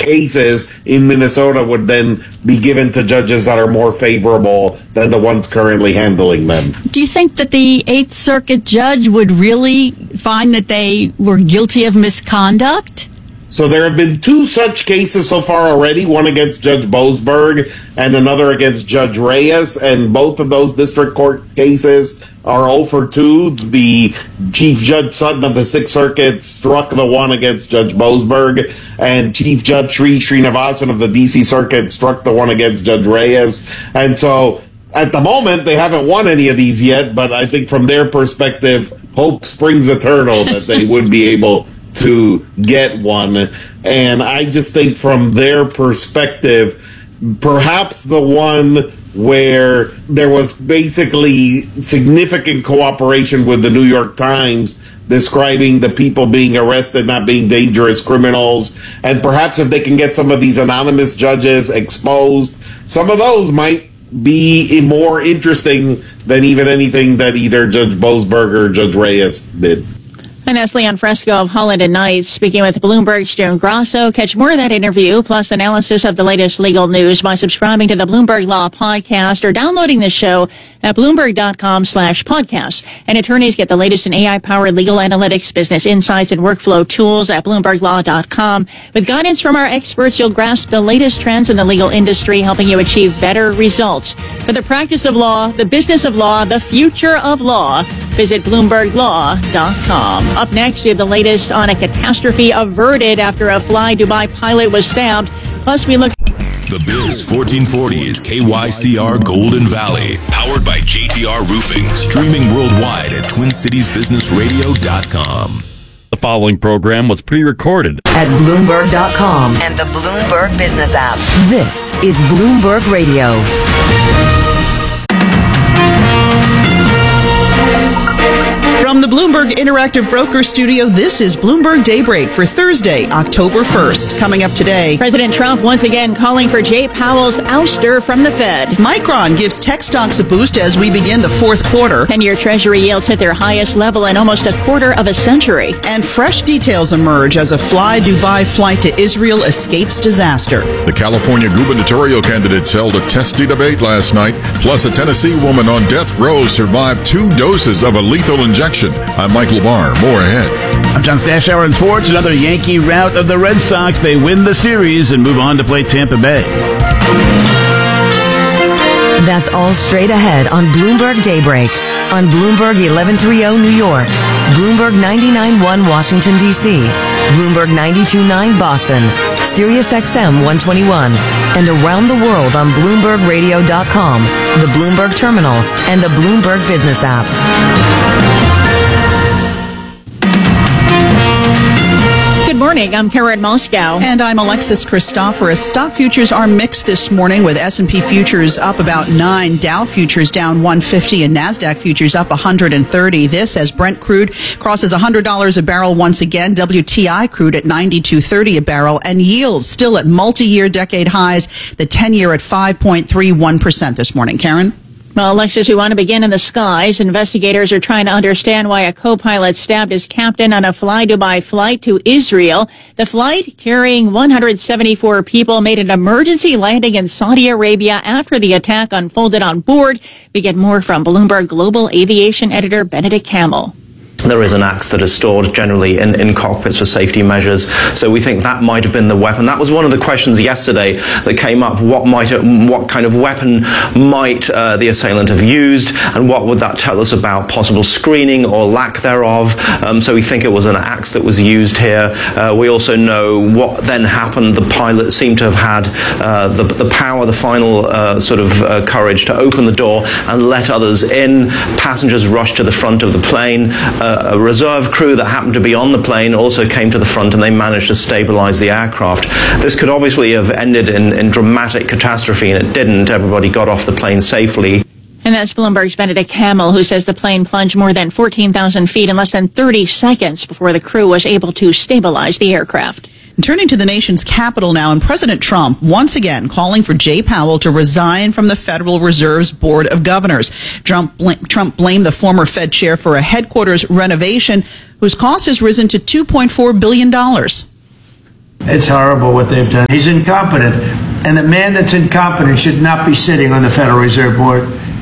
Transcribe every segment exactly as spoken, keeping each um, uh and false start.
cases in Minnesota would then be given to judges that are more favorable than the ones currently handling them. Do you think that the Eighth Circuit judge would really find that they were guilty of misconduct? So there have been two such cases so far already, one against Judge Boasberg and another against Judge Reyes, and both of those district court cases are oh for two. The Chief Judge Sutton of the Sixth Circuit struck the one against Judge Boasberg, and Chief Judge Sri Srinivasan of the D C Circuit struck the one against Judge Reyes. And so at the moment, they haven't won any of these yet, but I think from their perspective, hope springs eternal that they would be able to get one. And I just think from their perspective, perhaps the one where there was basically significant cooperation with the New York Times describing the people being arrested not being dangerous criminals, and perhaps if they can get some of these anonymous judges exposed, some of those might be more interesting than even anything that either Judge Boasberg or Judge Reyes did. And that's Leon Fresco of Holland and Knight speaking with Bloomberg's Joan Grasso. Catch more of that interview, plus analysis of the latest legal news by subscribing to the Bloomberg Law Podcast or downloading the show at Bloomberg.com slash podcast. And attorneys get the latest in A I-powered legal analytics, business insights, and workflow tools at Bloomberg Law dot com. With guidance from our experts, you'll grasp the latest trends in the legal industry, helping you achieve better results. For the practice of law, the business of law, the future of law, visit Bloomberg Law dot com. Up next, we have the latest on a catastrophe averted after a Fly Dubai pilot was stabbed. Plus, we look... The Biz fourteen forty is K Y C R Golden Valley, powered by J T R Roofing, streaming worldwide at Twin Cities Business Radio dot com. The following program was pre-recorded at Bloomberg dot com and the Bloomberg Business app. This is Bloomberg Radio. From the Bloomberg Interactive Broker Studio, this is Bloomberg Daybreak for Thursday, October first. Coming up today, President Trump once again calling for Jay Powell's ouster from the Fed. Micron gives tech stocks a boost as we begin the fourth quarter. ten-year Treasury yields hit their highest level in almost a quarter of a century. And fresh details emerge as a Fly Dubai flight to Israel escapes disaster. The California gubernatorial candidates held a testy debate last night. Plus, a Tennessee woman on death row survived two doses of a lethal injection. I'm Mike LeBar. More ahead. I'm John Stashower in sports. Another Yankee rout of the Red Sox. They win the series and move on to play Tampa Bay. That's all straight ahead on Bloomberg Daybreak. On Bloomberg eleven thirty New York, Bloomberg ninety-nine point one Washington, D C, Bloomberg ninety-two point nine Boston, Sirius X M one twenty-one, and around the world on Bloomberg Radio dot com, the Bloomberg Terminal, and the Bloomberg Business app. Good morning. I'm Karen Moscow. And I'm Alexis Christoforous. Stock futures are mixed this morning with S and P futures up about nine, Dow futures down one fifty, and NASDAQ futures up one hundred thirty. This as Brent crude crosses one hundred dollars a barrel once again. W T I crude at ninety-two thirty a barrel, and yields still at multi-year decade highs. The ten-year at five point three one percent this morning. Karen? Well, Alexis, we want to begin in the skies. Investigators are trying to understand why a co-pilot stabbed his captain on a Fly Dubai flight to Israel. The flight, carrying one hundred seventy-four people, made an emergency landing in Saudi Arabia after the attack unfolded on board. We get more from Bloomberg Global Aviation editor Benedict Campbell. There is an axe that is stored generally in, in cockpits for safety measures. So we think that might have been the weapon. That was one of the questions yesterday that came up. What might, it, what kind of weapon might uh, the assailant have used, and what would that tell us about possible screening or lack thereof? Um, so we think it was an axe that was used here. Uh, we also know what then happened. The pilot seemed to have had uh, the, the power, the final uh, sort of uh, courage to open the door and let others in. Passengers rushed to the front of the plane. Uh, A reserve crew that happened to be on the plane also came to the front, and they managed to stabilize the aircraft. This could obviously have ended in, in dramatic catastrophe, and it didn't. Everybody got off the plane safely. And that's Bloomberg's Benedict Campbell, who says the plane plunged more than fourteen thousand feet in less than thirty seconds before the crew was able to stabilize the aircraft. Turning to the nation's capital now, and President Trump once again calling for Jay Powell to resign from the Federal Reserve's Board of Governors. Trump, bl- Trump blamed the former Fed chair for a headquarters renovation whose cost has risen to two point four billion dollars. It's horrible what they've done. He's incompetent. And the man that's incompetent should not be sitting on the Federal Reserve Board.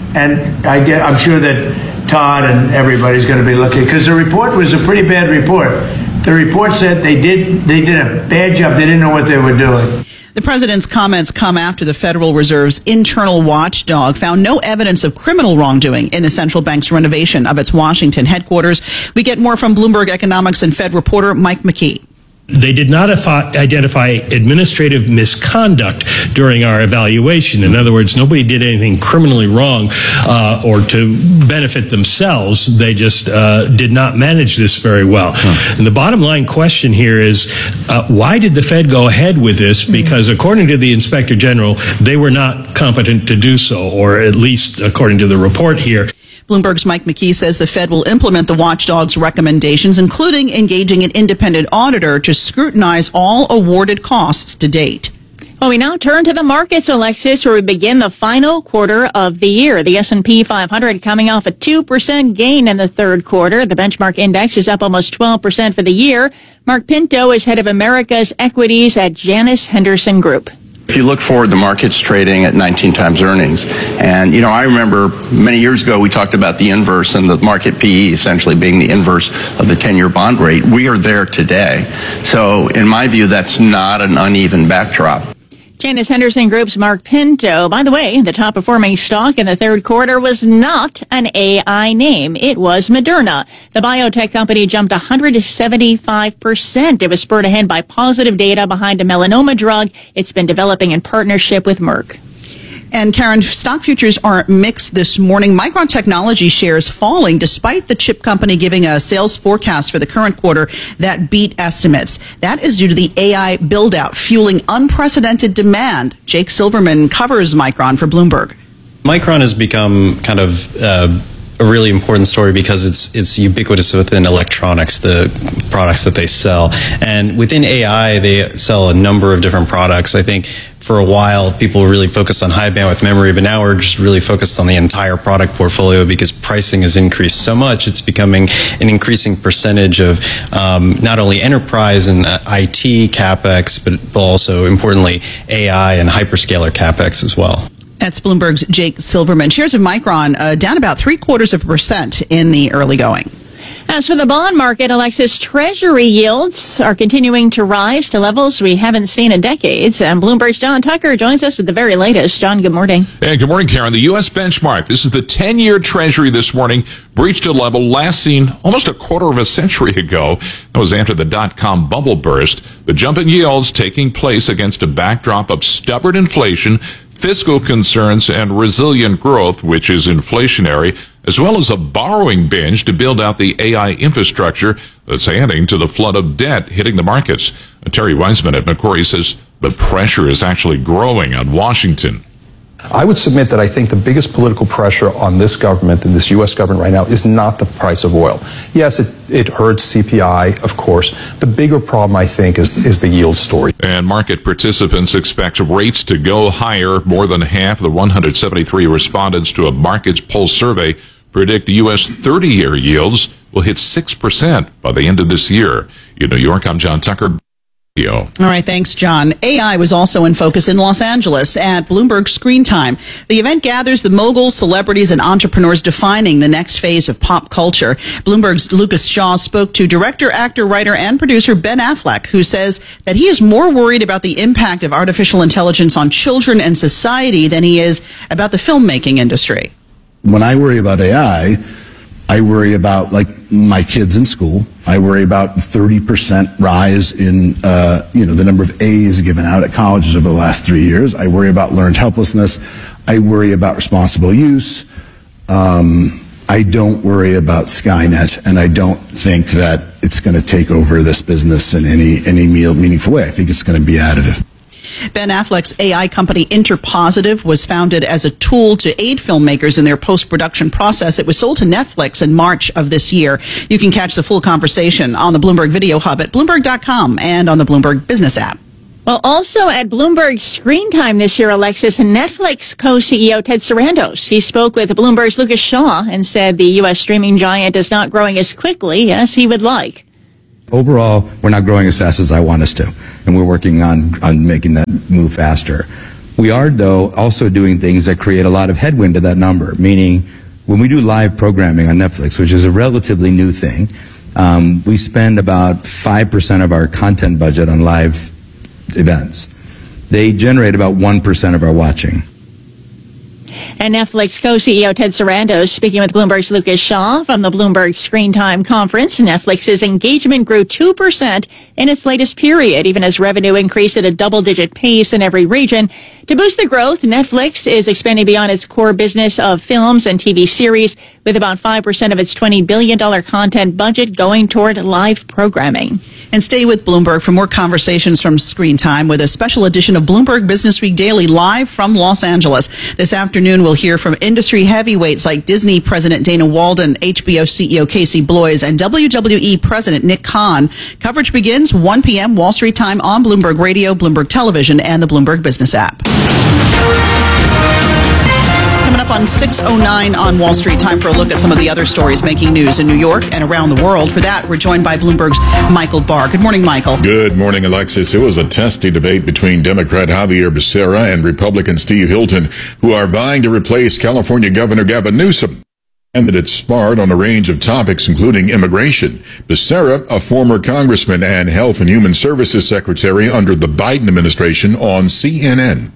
And I get, I'm sure that Todd and everybody's going to be looking, because the report was a pretty bad report. The report said they did they did a bad job. They didn't know what they were doing. The president's comments come after the Federal Reserve's internal watchdog found no evidence of criminal wrongdoing in the central bank's renovation of its Washington headquarters. We get more from Bloomberg Economics and Fed reporter Mike McKee. They did not identify administrative misconduct during our evaluation. In other words, nobody did anything criminally wrong uh, or to benefit themselves. They just uh, did not manage this very well. Huh. And the bottom line question here is, uh, why did the Fed go ahead with this? Because according to the Inspector General, they were not competent to do so, or at least according to the report here. Bloomberg's Mike McKee says the Fed will implement the watchdog's recommendations, including engaging an independent auditor to scrutinize all awarded costs to date. Well, we now turn to the markets, Alexis, where we begin the final quarter of the year. The S and P five hundred coming off a two percent gain in the third quarter. The benchmark index is up almost twelve percent for the year. Mark Pinto is head of America's equities at Janus Henderson Group. If you look forward, the market's trading at nineteen times earnings. And, you know, I remember many years ago we talked about the inverse and the market P E essentially being the inverse of the ten-year bond rate. We are there today. So, in my view, that's not an uneven backdrop. Janus Henderson Group's Mark Pinto. By the way, the top performing stock in the third quarter was not an A I name. It was Moderna. The biotech company jumped one hundred seventy-five percent. It was spurred ahead by positive data behind a melanoma drug it's been developing in partnership with Merck. And Karen, stock futures are mixed this morning. Micron Technology shares falling despite the chip company giving a sales forecast for the current quarter that beat estimates. That is due to the A I build-out fueling unprecedented demand. Jake Silverman covers Micron for Bloomberg. Micron has become kind of uh, a really important story because it's it's ubiquitous within electronics, the products that they sell. And within A I, they sell a number of different products. I think for a while, people really focused on high bandwidth memory, but now we're just really focused on the entire product portfolio because pricing has increased so much. It's becoming an increasing percentage of um, not only enterprise and uh, I T CapEx, but, but also importantly A I and hyperscaler CapEx as well. That's Bloomberg's Jake Silverman. Shares of Micron uh, down about three quarters of a percent in the early going. As for the bond market, Alexis, Treasury yields are continuing to rise to levels we haven't seen in decades. And Bloomberg's John Tucker joins us with the very latest. John, good morning. Hey, good morning, Karen. The U S benchmark, this is the ten-year Treasury this morning, breached a level last seen almost a quarter of a century ago. That was after the dot-com bubble burst. The jump in yields taking place against a backdrop of stubborn inflation, fiscal concerns, and resilient growth, which is inflationary, as well as a borrowing binge to build out the A I infrastructure that's adding to the flood of debt hitting the markets. Terry Weisman at Macquarie says the pressure is actually growing on Washington. I would submit that I think the biggest political pressure on this government and this U S government right now is not the price of oil. Yes, it, it hurts C P I, of course. The bigger problem, I think, is, is the yield story. And market participants expect rates to go higher. More than half of the one hundred seventy-three respondents to a Markets poll survey predict U S thirty-year yields will hit six percent by the end of this year. In New York, I'm John Tucker. All right, thanks, John. A I was also in focus in Los Angeles at Bloomberg Screen Time. The event gathers the moguls, celebrities, and entrepreneurs defining the next phase of pop culture. Bloomberg's Lucas Shaw spoke to director, actor, writer, and producer Ben Affleck, who says that he is more worried about the impact of artificial intelligence on children and society than he is about the filmmaking industry. When I worry about A I, I worry about, like, my kids in school. I worry about thirty percent rise in, uh, you know, the number of A's given out at colleges over the last three years. I worry about learned helplessness. I worry about responsible use. Um, I don't worry about Skynet, and I don't think that it's going to take over this business in any, any meaningful way. I think it's going to be additive. Ben Affleck's A I company Interpositive was founded as a tool to aid filmmakers in their post-production process. It was sold to Netflix in March of this year. You can catch the full conversation on the Bloomberg Video Hub at Bloomberg dot com and on the Bloomberg Business app. Well, also at Bloomberg Screen Time this year, Alexis, Netflix co-C E O Ted Sarandos. He spoke with Bloomberg's Lucas Shaw and said the U S streaming giant is not growing as quickly as he would like. Overall, we're not growing as fast as I want us to. and we're working on, on making that move faster. We are, though, also doing things that create a lot of headwind to that number, meaning when we do live programming on Netflix, which is a relatively new thing, um, we spend about five percent of our content budget on live events. They generate about one percent of our watching. And Netflix co-C E O Ted Sarandos speaking with Bloomberg's Lucas Shaw from the Bloomberg Screen Time Conference. Netflix's engagement grew two percent in its latest period, even as revenue increased at a double-digit pace in every region. To boost the growth, Netflix is expanding beyond its core business of films and T V series, with about five percent of its twenty billion dollars content budget going toward live programming. And stay with Bloomberg for more conversations from Screen Time with a special edition of Bloomberg Business Week Daily live from Los Angeles. This afternoon, we'll hear from industry heavyweights like Disney President Dana Walden, H B O C E O Casey Bloys, and W W E President Nick Khan. Coverage begins one p.m. Wall Street time on Bloomberg Radio, Bloomberg Television, and the Bloomberg Business app. Coming up on six oh nine on Wall Street, time for a look at some of the other stories making news in New York and around the world. For that, we're joined by Bloomberg's Michael Barr. Good morning, Michael. Good morning, Alexis. It was a testy debate between Democrat Javier Becerra and Republican Steve Hilton, who are vying to replace California Governor Gavin Newsom. Candidates sparred on a range of topics, including immigration. Becerra, a former congressman and Health and Human Services Secretary under the Biden administration, on C N N.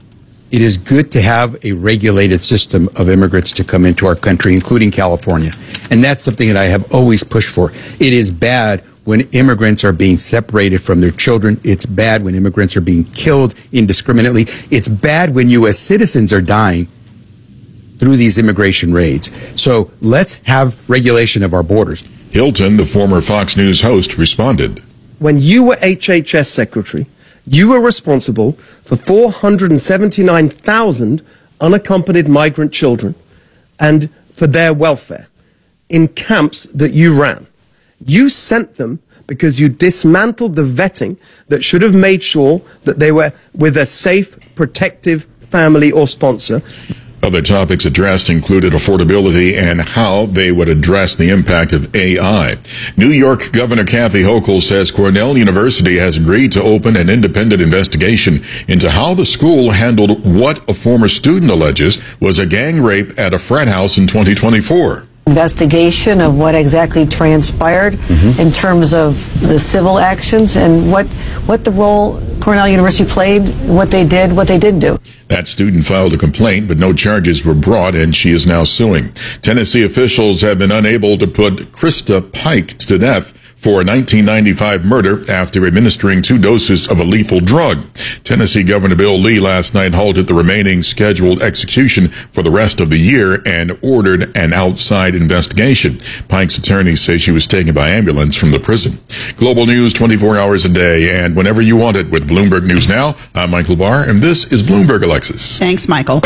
It is good to have a regulated system of immigrants to come into our country, including California. And that's something that I have always pushed for. It is bad when immigrants are being separated from their children. It's bad when immigrants are being killed indiscriminately. It's bad when U S citizens are dying through these immigration raids. So let's have regulation of our borders. Hilton, the former Fox News host, responded. When you were H H S secretary, you were responsible for four hundred seventy-nine thousand unaccompanied migrant children and for their welfare in camps that you ran. You sent them because you dismantled the vetting that should have made sure that they were with a safe, protective family or sponsor. Other topics addressed included affordability and how they would address the impact of A I. New York Governor Kathy Hochul says Cornell University has agreed to open an independent investigation into how the school handled what a former student alleges was a gang rape at a frat house in twenty twenty-four. Investigation of what exactly transpired mm-hmm. in terms of the civil actions and what what the role Cornell University played, what they did, what they didn't do. That student filed a complaint, but no charges were brought, and she is now suing. Tennessee officials have been unable to put Krista Pike to death for a nineteen ninety-five murder after administering two doses of a lethal drug. Tennessee Governor Bill Lee last night halted the remaining scheduled execution for the rest of the year and ordered an outside investigation. Pike's attorneys say she was taken by ambulance from the prison. Global news twenty-four hours a day and whenever you want it with Bloomberg News Now. I'm Michael Barr, and this is Bloomberg, Alexis. Thanks, Michael.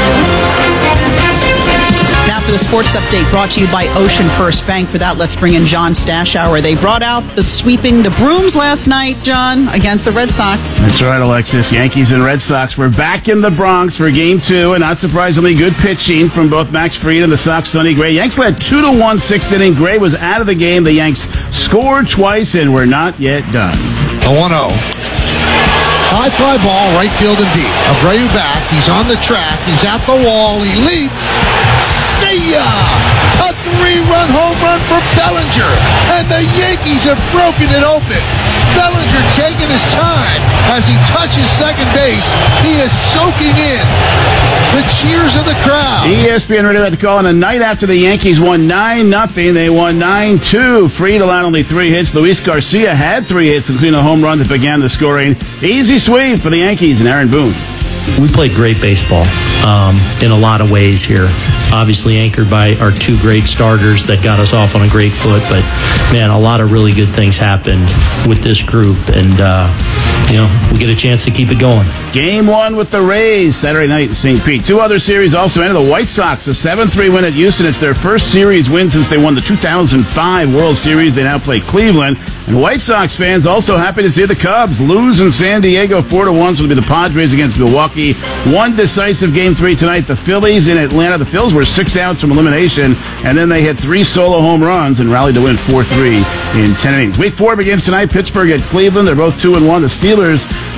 Now for the sports update brought to you by Ocean First Bank. For that, let's bring in John Stashower. They brought out the sweeping, the brooms last night, John, against the Red Sox. That's right, Alexis. Yankees and Red Sox were back in the Bronx for game two, and not surprisingly, good pitching from both Max Fried and the Sox Sonny Gray. Yanks led two to one sixth inning. Gray was out of the game. The Yanks scored twice and were not yet done. A one oh. High fly ball, right field and deep. Abreu back. He's on the track. He's at the wall. He leaps. See ya! A three-run home run for Bellinger, and the Yankees have broken it open. Bellinger taking his time as he touches second base. He is soaking in the cheers of the crowd. E S P N Radio had the call on a night after the Yankees won nine nothing. They won nine two. Fried allowed only three hits. Luis Garcia had three hits, including a home run that began the scoring. Easy sweep for the Yankees and Aaron Boone. We played great baseball um, in a lot of ways here. Obviously anchored by our two great starters that got us off on a great foot. But, man, a lot of really good things happened with this group. And, uh, you know, we get a chance to keep it going. Game one with the Rays Saturday night in Saint Pete. Two other series also ended. The White Sox, a seven three win at Houston. It's their first series win since they won the two thousand five World Series. They now play Cleveland. And White Sox fans also happy to see the Cubs lose in San Diego four to one. So it'll be the Padres against Milwaukee. One decisive game three tonight. The Phillies in Atlanta. The Phils were six outs from elimination, and then they hit three solo home runs and rallied to win four three in ten innings. Week four begins tonight. Pittsburgh at Cleveland. They're both two and one. The Steelers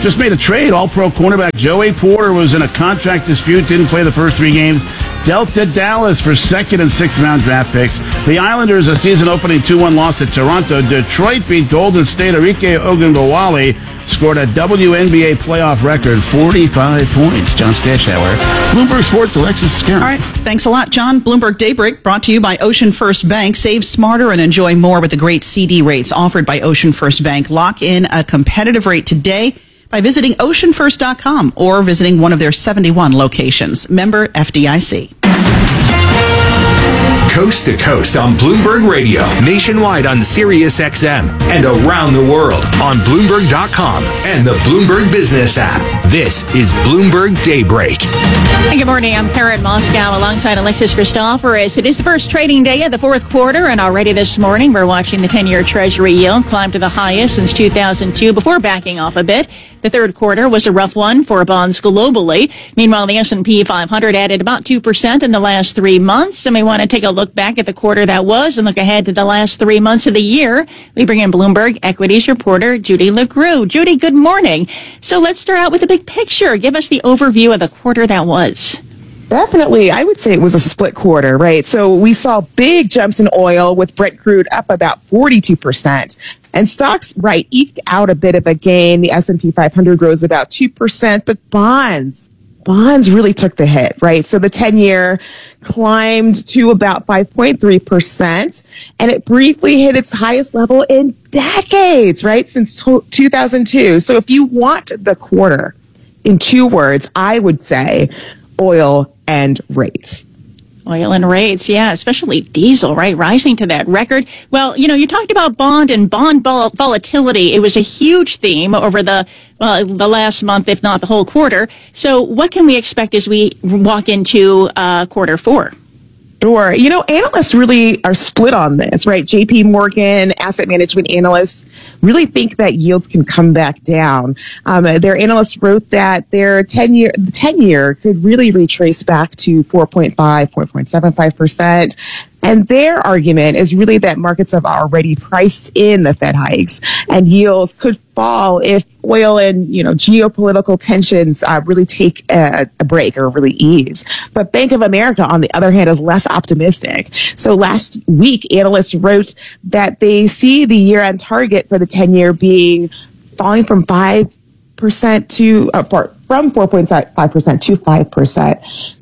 just made a trade. All-pro cornerback Joey Porter was in a contract dispute, didn't play the first three games. Dealt to Dallas for second and sixth round draft picks. The Islanders, a season-opening two one loss at Toronto. Detroit beat Golden State. Arike Ogunbowale scored a W N B A playoff record, forty-five points. John Stashauer, Bloomberg Sports, Alexis Scarron. All right. Thanks a lot, John. Bloomberg Daybreak brought to you by Ocean First Bank. Save smarter and enjoy more with the great C D rates offered by Ocean First Bank. Lock in a competitive rate today by visiting ocean first dot com or visiting one of their seventy-one locations. Member F D I C. Coast to coast on Bloomberg Radio, nationwide on Sirius X M, and around the world on Bloomberg dot com and the Bloomberg Business app. This is Bloomberg Daybreak. Hey, good morning. I'm Karen Moscow alongside Alexis Christoforous. It is the first trading day of the fourth quarter, and already this morning we're watching the ten-year Treasury yield climb to the highest since two thousand two before backing off a bit. The third quarter was a rough one for bonds globally. Meanwhile, the S and P five hundred added about two percent in the last three months, and we want to take a look back at the quarter that was and look ahead to the last three months of the year. We bring in Bloomberg equities reporter Judy LeGroux. Judy, good morning. So let's start out with the big picture. Give us the overview of the quarter that was. Definitely. I would say it was a split quarter, right? So we saw big jumps in oil with Brent crude up about forty-two percent. And stocks, right, eked out a bit of a gain. The S and P five hundred rose about two percent, but bonds, bonds really took the hit, right? So the ten-year climbed to about five point three percent, and it briefly hit its highest level in decades, right, since two thousand two. So if you want the quarter in two words, I would say oil and rates. Oil and rates, yeah, especially diesel, right, rising to that record. Well, you know, you talked about bond and bond vol- volatility. It was a huge theme over the uh, the last month, if not the whole quarter. So what can we expect as we walk into uh, quarter four? Sure. You know, analysts really are split on this, right? J P Morgan, asset management analysts really think that yields can come back down. Um, their analysts wrote that their ten-year, the ten-year could really retrace back to four point five, four point seven five percent. And their argument is really that markets have already priced in the Fed hikes, and yields could fall if oil and, you know, geopolitical tensions uh, really take a, a break or really ease. But Bank of America, on the other hand, is less optimistic. So last week, analysts wrote that they see the year-end target for the ten-year being falling from five percent to uh, for, from four point five percent to five percent.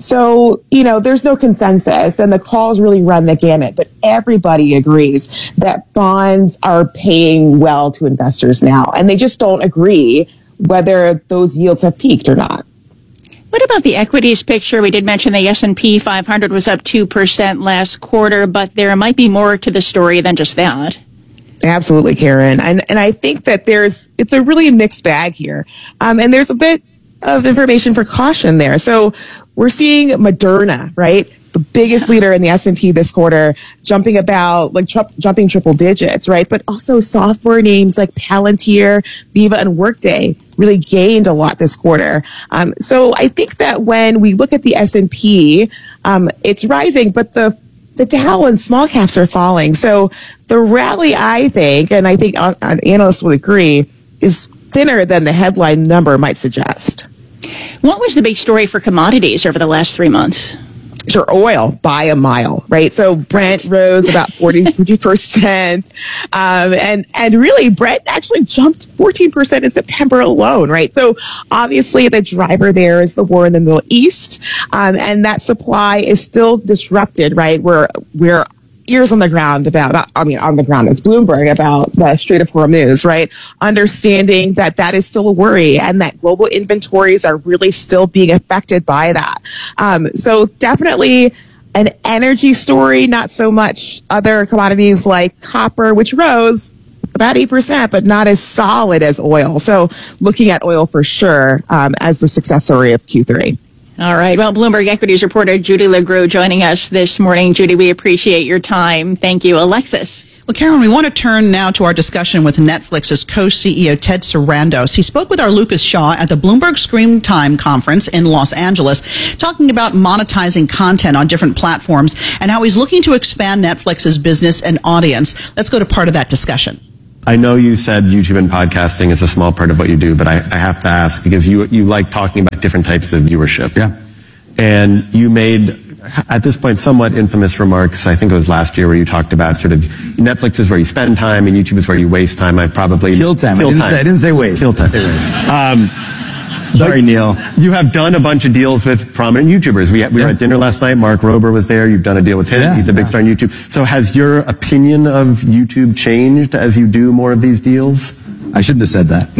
So, you know, there's no consensus, and the calls really run the gamut, but everybody agrees that bonds are paying well to investors now, and they just don't agree whether those yields have peaked or not. What about the equities picture? We did mention the S and P five hundred was up two percent last quarter, but there might be more to the story than just that. Absolutely, Karen. And and I think that there's, it's a really mixed bag here. Um, and there's a bit of information for caution there. So we're seeing Moderna, right? The biggest leader in the S and P this quarter, jumping about, like tr- jumping triple digits, right? But also software names like Palantir, Viva, and Workday really gained a lot this quarter. Um, so I think that when we look at the S and P, um, it's rising, but the The Dow and small caps are falling. So the rally, I think, and I think uh, analysts would agree, is thinner than the headline number might suggest. What was the big story for commodities over the last three months? Sure, oil by a mile, right? So Brent rose about forty percent. Um, and, and really, Brent actually jumped fourteen percent in September alone, right? So obviously the driver there is the war in the Middle East. Um, and that supply is still disrupted, right? We're, we're ears on the ground about, not, I mean, on the ground as Bloomberg about the Strait of Hormuz, right? Understanding that that is still a worry and that global inventories are really still being affected by that. Um, so definitely an energy story, not so much other commodities like copper, which rose about eight percent, but not as solid as oil. So looking at oil for sure um, as the success story of Q three. All right. Well, Bloomberg equities reporter Judy LeGroux joining us this morning. Judy, we appreciate your time. Thank you. Alexis. Well, Karen, we want to turn now to our discussion with Netflix's co-C E O Ted Sarandos. He spoke with our Lucas Shaw at the Bloomberg Screen Time Conference in Los Angeles, talking about monetizing content on different platforms and how he's looking to expand Netflix's business and audience. Let's go to part of that discussion. I know you said YouTube and podcasting is a small part of what you do, but I, I have to ask because you you like talking about different types of viewership. Yeah. And you made, at this point, somewhat infamous remarks, I think it was last year, where you talked about sort of Netflix is where you spend time and YouTube is where you waste time. I probably... Kill time. Kill I, didn't time. Say, I didn't say waste. Kill time. Um, Sorry, Neil. You have done a bunch of deals with prominent YouTubers. We, we yeah. were at dinner last night. Mark Rober was there. You've done a deal with him. Yeah, He's a big yeah. star on YouTube. So has your opinion of YouTube changed as you do more of these deals? I shouldn't have said that.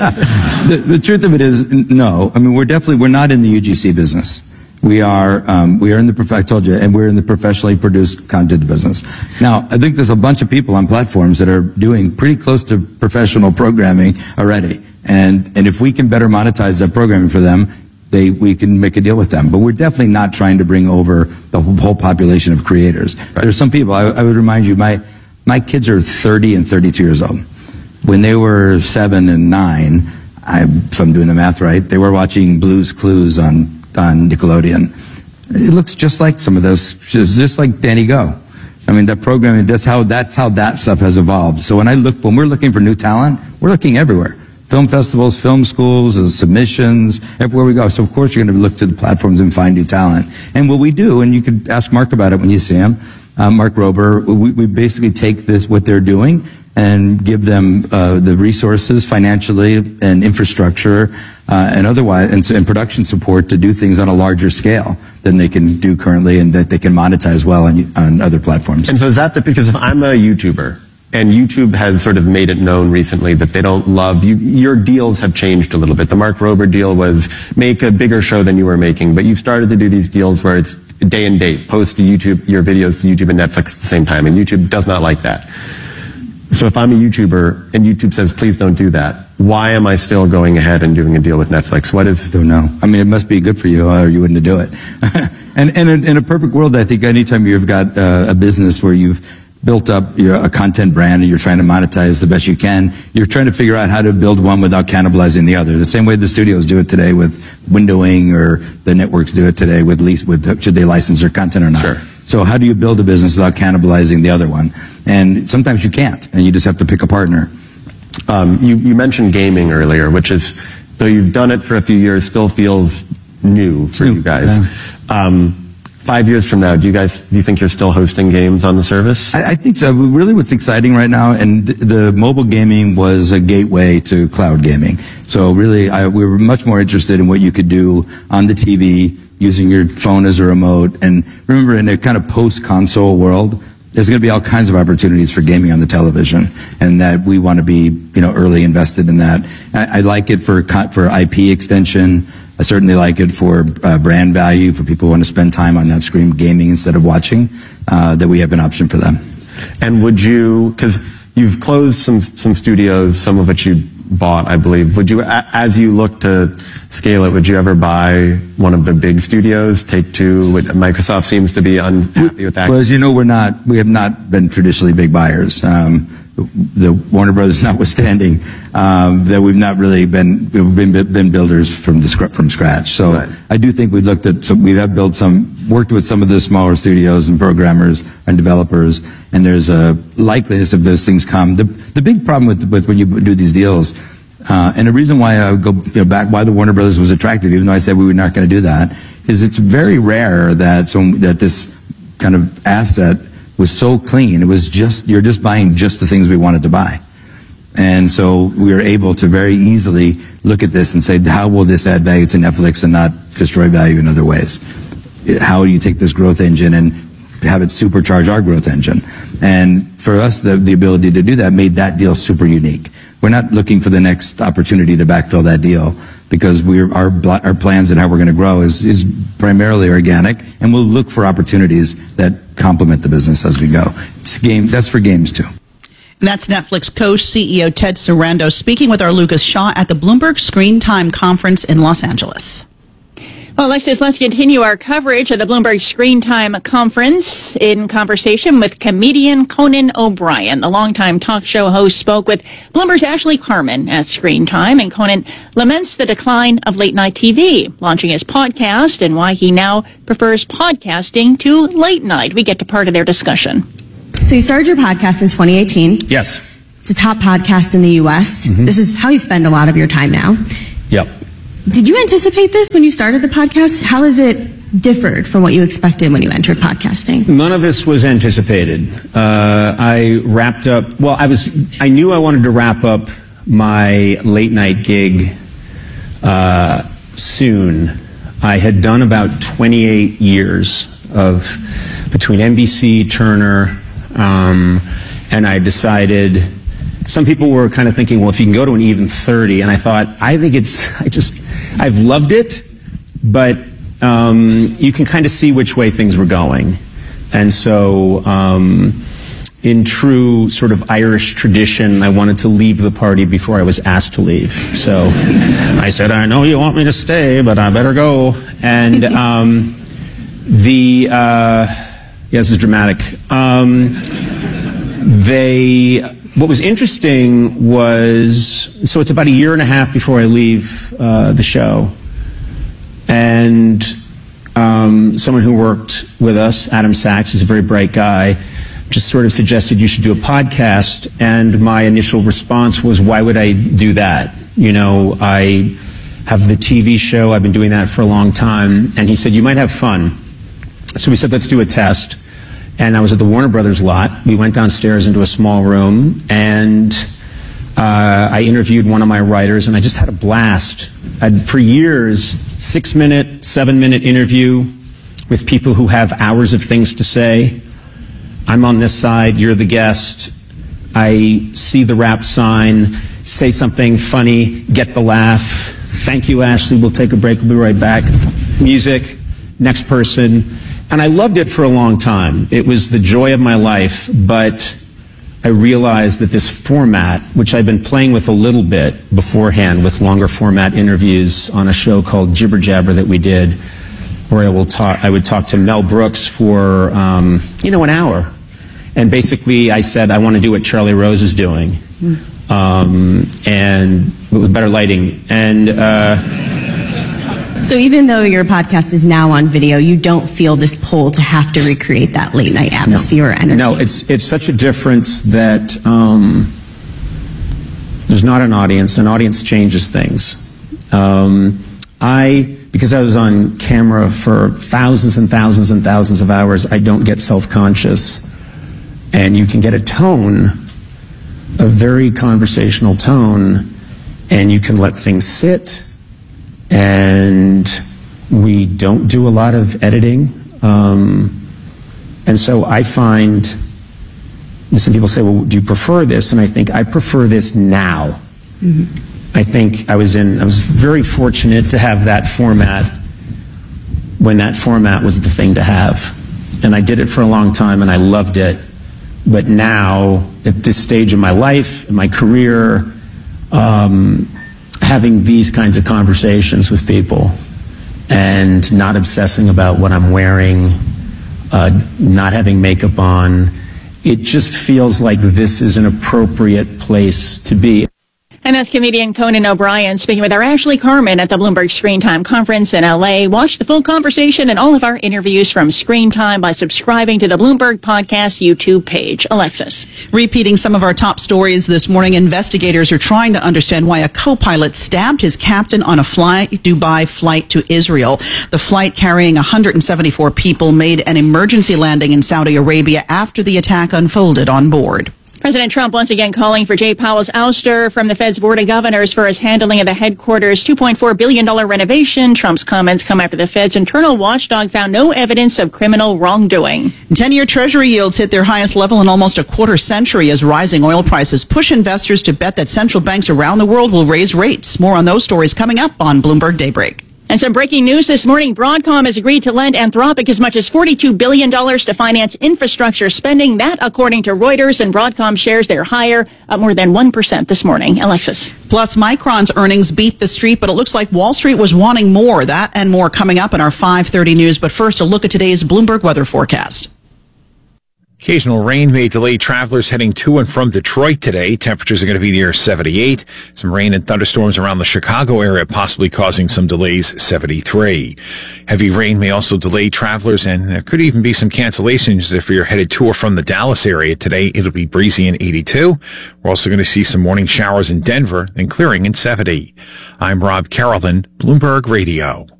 the, the truth of it is, no. I mean, we're definitely, we're not in the U G C business. We are, um, we are in the, prof- I told you, and we're in the professionally produced content business. Now, I think there's a bunch of people on platforms that are doing pretty close to professional programming already. And, and if we can better monetize that programming for them, they, we can make a deal with them. But we're definitely not trying to bring over the whole, whole population of creators. Right. There's some people, I, I would remind you, my, my kids are thirty and thirty-two years old. When they were seven and nine, I, if I'm doing the math right, they were watching Blue's Clues on on Nickelodeon. It looks just like some of those, just like Danny Go. I mean, that programming, that's how, that's how that stuff has evolved. So when I look, when we're looking for new talent, we're looking everywhere. Film festivals, film schools, submissions, everywhere we go. So of course you're going to look to the platforms and find new talent. And what we do, and you could ask Mark about it when you see him, uh, Mark Rober, we, we basically take this, what they're doing, and give them uh, the resources financially and infrastructure uh, and otherwise, and, and production support to do things on a larger scale than they can do currently, and that they can monetize well on, on other platforms. And so is that the, because if I'm a YouTuber, and YouTube has sort of made it known recently that they don't love you, your deals have changed a little bit. The Mark Rober deal was make a bigger show than you were making, but you've started to do these deals where it's day and date, post to YouTube, your videos to YouTube and Netflix at the same time, and YouTube does not like that. So if I'm a YouTuber and YouTube says, please don't do that, why am I still going ahead and doing a deal with Netflix? What is... I don't know. I mean, it must be good for you or you wouldn't do it. and and in, in a perfect world, I think anytime you've got uh, a business where you've built up your, a content brand and you're trying to monetize the best you can, you're trying to figure out how to build one without cannibalizing the other. The same way the studios do it today with windowing, or the networks do it today with lease, with should they license their content or not. Sure. So how do you build a business without cannibalizing the other one? And sometimes you can't, and you just have to pick a partner. Um, you, you mentioned gaming earlier, which is, though you've done it for a few years, still feels new for new, you guys. Yeah. Um, five years from now, do you guys, do you think you're still hosting games on the service? I, I think so. Really what's exciting right now, and th- the mobile gaming was a gateway to cloud gaming. So really, I, we were much more interested in what you could do on the T V, using your phone as a remote. And remember, in a kind of post-console world, there's going to be all kinds of opportunities for gaming on the television, and that we want to be, you know, early invested in that. I, I like it for for I P extension. I certainly like it for uh, brand value, for people who want to spend time on that screen gaming instead of watching, uh, that we have an option for them. And would you, because you've closed some some studios, some of which you bought, I believe. Would you, as you look to scale it, would you ever buy one of the big studios? Take Two. Microsoft seems to be unhappy with that. Well, as you know, we're not. We have not been traditionally big buyers. Um, the Warner Brothers notwithstanding, um, that we've not really been we've been been builders from the from scratch. So right. I do think we looked at some. We have built some, worked with some of the smaller studios and programmers and developers, and there's a likeliness of those things come. The the big problem with with when you do these deals, uh, and the reason why I would go you know, back why the Warner Brothers was attractive, even though I said we were not going to do that, is it's very rare that so that this kind of asset was so clean. It was just, you're just buying just the things we wanted to buy. And so we were able to very easily look at this and say, how will this add value to Netflix and not destroy value in other ways? How do you take this growth engine and have it supercharge our growth engine? And for us, the, the ability to do that made that deal super unique. We're not looking for the next opportunity to backfill that deal, because we're, our, our plans and how we're going to grow is, is primarily organic, and we'll look for opportunities that complement the business as we go. It's game, that's for games too. And that's Netflix co-C E O Ted Sarandos speaking with our Lucas Shaw at the Bloomberg Screen Time Conference in Los Angeles. Well, Alexis, let's continue our coverage of the Bloomberg Screen Time Conference in conversation with comedian Conan O'Brien. The longtime talk show host spoke with Bloomberg's Ashley Carman at Screen Time, and Conan laments the decline of late-night T V, launching his podcast, and why he now prefers podcasting to late night. We get to part of their discussion. So you started your podcast in twenty eighteen. Yes. It's a top podcast in the U S. Mm-hmm. This is how you spend a lot of your time now. Yep. Did you anticipate this when you started the podcast? How has it differed from what you expected when you entered podcasting? None of this was anticipated. Uh, I wrapped up, well, I was, I knew I wanted to wrap up my late night gig uh, soon. I had done about twenty-eight years of, between N B C, Turner, um, and I decided, some people were kind of thinking, well, if you can go to an even thirty, and I thought, I think it's, I just, I've loved it, but um, you can kind of see which way things were going. And so, um, in true sort of Irish tradition, I wanted to leave the party before I was asked to leave. So I said, I know you want me to stay, but I better go. And um, the, uh, yeah, this is dramatic. Um, they, what was interesting was, so it's about a year and a half before I leave uh, the show. And um, someone who worked with us, Adam Sachs, is a very bright guy, just sort of suggested you should do a podcast. And my initial response was, why would I do that? You know, I have the T V show. I've been doing that for a long time. And he said, you might have fun. So we said, let's do a test. And I was at the Warner Brothers lot. We went downstairs into a small room, and uh, I interviewed one of my writers, and I just had a blast. I'd, for years, six-minute, seven-minute interview with people who have hours of things to say. I'm on this side, you're the guest. I see the wrap sign, say something funny, get the laugh. Thank you, Ashley. We'll take a break. We'll be right back. Music, next person. And I loved it for a long time. It was the joy of my life, but I realized that this format, which I'd been playing with a little bit beforehand with longer format interviews on a show called Jibber Jabber that we did, where I will talk, I would talk to Mel Brooks for, um, you know, an hour. And basically I said, I want to do what Charlie Rose is doing. Mm. Um, and with better lighting. And, uh, So even though your podcast is now on video, you don't feel this pull to have to recreate that late night atmosphere no, or energy? No, it's, it's such a difference that, um, there's not an audience. An audience changes things. Um, I, because I was on camera for thousands and thousands and thousands of hours, I don't get self-conscious. And you can get a tone, a very conversational tone, and you can let things sit. And we don't do a lot of editing. Um, and so I find, some people say, well, do you prefer this? And I think I prefer this now. Mm-hmm. I think I was in, I was very fortunate to have that format when that format was the thing to have. And I did it for a long time and I loved it. But now, at this stage of my life, in my career, um, having these kinds of conversations with people and not obsessing about what I'm wearing, uh, not having makeup on, it just feels like this is an appropriate place to be. And that's comedian Conan O'Brien speaking with our Ashley Carmen at the Bloomberg Screen Time Conference in L A. Watch the full conversation and all of our interviews from Screen Time by subscribing to the Bloomberg Podcast YouTube page. Alexis. Repeating some of our top stories this morning, investigators are trying to understand why a co-pilot stabbed his captain on a Fly Dubai flight to Israel. The flight carrying one hundred seventy-four people made an emergency landing in Saudi Arabia after the attack unfolded on board. President Trump once again calling for Jay Powell's ouster from the Fed's Board of Governors for his handling of the headquarters' two point four billion dollars renovation. Trump's comments come after the Fed's internal watchdog found no evidence of criminal wrongdoing. ten-year Treasury yields hit their highest level in almost a quarter century as rising oil prices push investors to bet that central banks around the world will raise rates. More on those stories coming up on Bloomberg Daybreak. And some breaking news this morning. Broadcom has agreed to lend Anthropic as much as forty-two billion dollars to finance infrastructure spending. That, according to Reuters, and Broadcom shares they're higher, up more than one percent this morning. Alexis. Plus, Micron's earnings beat the street, but it looks like Wall Street was wanting more. That and more coming up in our five thirty news. But first, a look at today's Bloomberg weather forecast. Occasional rain may delay travelers heading to and from Detroit today. Temperatures are going to be near seventy-eight. Some rain and thunderstorms around the Chicago area, possibly causing some delays, seventy-three. Heavy rain may also delay travelers, and there could even be some cancellations if you're headed to or from the Dallas area today. It'll be breezy in eighty-two. We're also going to see some morning showers in Denver and clearing in seventy. I'm Rob Carolyn, Bloomberg Radio.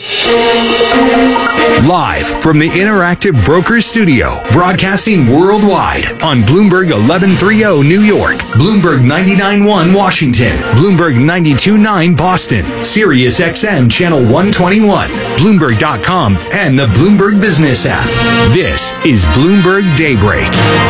Live from the Interactive Brokers Studio, broadcasting worldwide on Bloomberg eleven thirty New York, Bloomberg ninety-nine point one Washington, Bloomberg ninety-two point nine Boston, Sirius X M Channel one twenty-one, Bloomberg dot com, and the Bloomberg Business app. This is Bloomberg Daybreak.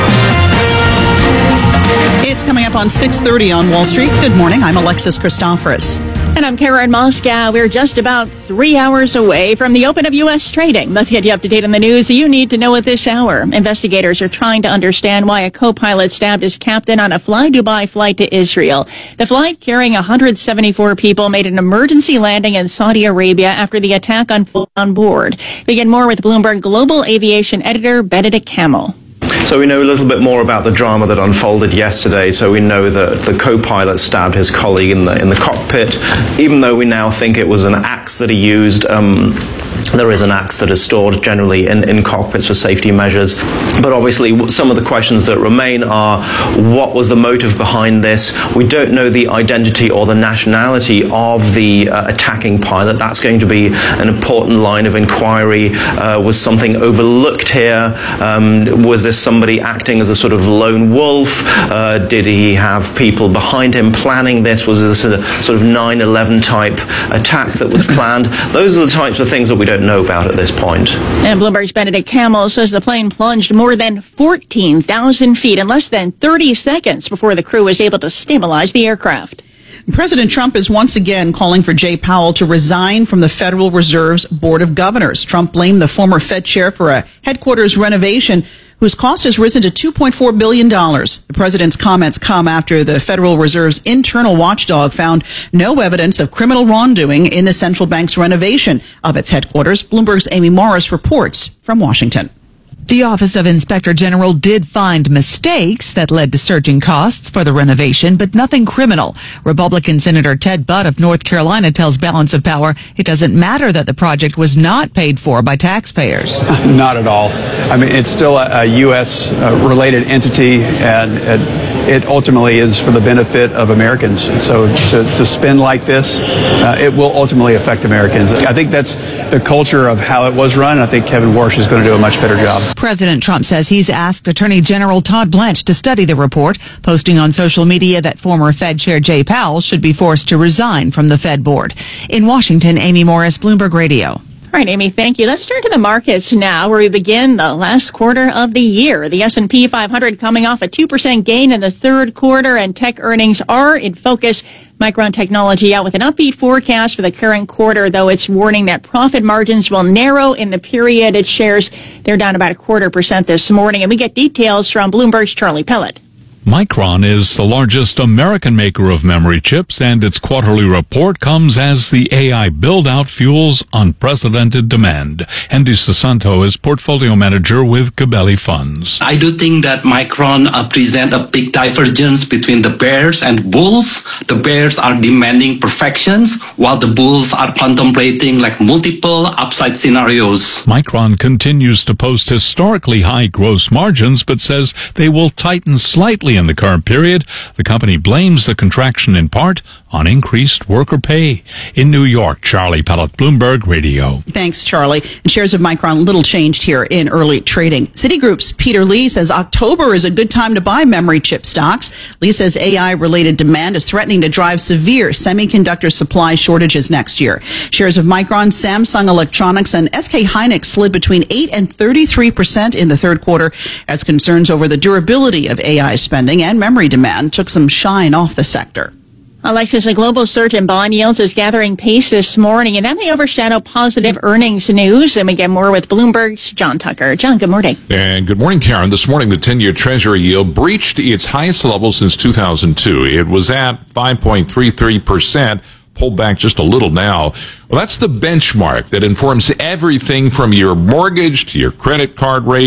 It's coming up on six thirty on Wall Street. Good morning. I'm Alexis Christoforous. And I'm Karen Moscow. We're just about three hours away from the open of U S trading. Let's get you up to date on the news you need to know at this hour. Investigators are trying to understand why a co-pilot stabbed his captain on a Fly Dubai flight to Israel. The flight carrying one hundred seventy-four people made an emergency landing in Saudi Arabia after the attack unfolded on board. Begin more with Bloomberg Global Aviation Editor Benedict Camel. So we know a little bit more about the drama that unfolded yesterday. So we know that the co-pilot stabbed his colleague in the in the cockpit. Even though we now think it was an axe that he used, um, there is an axe that is stored generally in, in cockpits for safety measures. But obviously some of the questions that remain are, what was the motive behind this? We don't know the identity or the nationality of the uh, attacking pilot. That's going to be an important line of inquiry. Uh, was something overlooked here? Um, was this somebody acting as a sort of lone wolf? Uh, did he have people behind him planning this? Was this a sort of nine eleven type attack that was planned? Those are the types of things that we don't know about at this point. And Bloomberg's Benedict Camel says the plane plunged more than fourteen thousand feet in less than thirty seconds before the crew was able to stabilize the aircraft. President Trump is once again calling for Jay Powell to resign from the Federal Reserve's Board of Governors. Trump blamed the former Fed chair for a headquarters renovation whose cost has risen to two point four billion dollars. The president's comments come after the Federal Reserve's internal watchdog found no evidence of criminal wrongdoing in the central bank's renovation of its headquarters. Bloomberg's Amy Morris reports from Washington. The Office of Inspector General did find mistakes that led to surging costs for the renovation, but nothing criminal. Republican Senator Ted Budd of North Carolina tells Balance of Power it doesn't matter that the project was not paid for by taxpayers. Not at all. I mean, it's still a, a U S uh, related entity, and it, it ultimately is for the benefit of Americans. So to, to spend like this, uh, it will ultimately affect Americans. I think that's the culture of how it was run. I think Kevin Warsh is going to do a much better job. President Trump says he's asked Attorney General Todd Blanche to study the report, posting on social media that former Fed Chair Jay Powell should be forced to resign from the Fed board. In Washington, Amy Morris, Bloomberg Radio. All right, Amy, thank you. Let's turn to the markets now, where we begin the last quarter of the year. The S and P five hundred coming off a two percent gain in the third quarter, and tech earnings are in focus. Micron Technology out with an upbeat forecast for the current quarter, though it's warning that profit margins will narrow in the period. Its shares, they're down about a quarter percent this morning. And we get details from Bloomberg's Charlie Pellet. Micron is the largest American maker of memory chips, and its quarterly report comes as the A I build-out fuels unprecedented demand. Andy Sasanto is portfolio manager with Gabelli Funds. I do think that Micron uh, present a big divergence between the bears and bulls. The bears are demanding perfections, while the bulls are contemplating like multiple upside scenarios. Micron continues to post historically high gross margins, but says they will tighten slightly in the current period. The company blames the contraction in part on increased worker pay. In New York, Charlie Pellet, Bloomberg Radio. Thanks, Charlie. And shares of Micron little changed here in early trading. Citigroup's Peter Lee says October is a good time to buy memory chip stocks. Lee says A I-related demand is threatening to drive severe semiconductor supply shortages next year. Shares of Micron, Samsung Electronics, and S K Hynix slid between eight and thirty-three percent in the third quarter as concerns over the durability of A I spending and memory demand took some shine off the sector. Alexis, a global surge in bond yields is gathering pace this morning, and that may overshadow positive earnings news. And we get more with Bloomberg's John Tucker. John, good morning. And good morning, Karen. This morning, the ten-year Treasury yield breached its highest level since two thousand two. It was at five point three three percent. Pulled back just a little now. Well, that's the benchmark that informs everything from your mortgage to your credit card rate.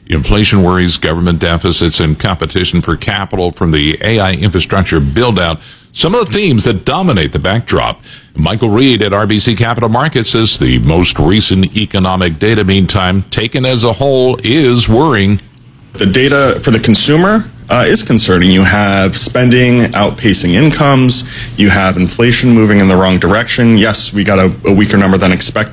Inflation worries, government deficits, and competition for capital from the A I infrastructure build-out. Some of the themes that dominate the backdrop. Michael Reed at R B C Capital Markets says the most recent economic data, meantime, taken as a whole, is worrying. The data for the consumer uh, is concerning. You have spending outpacing incomes. You have inflation moving in the wrong direction. Yes, we got a, a weaker number than expected.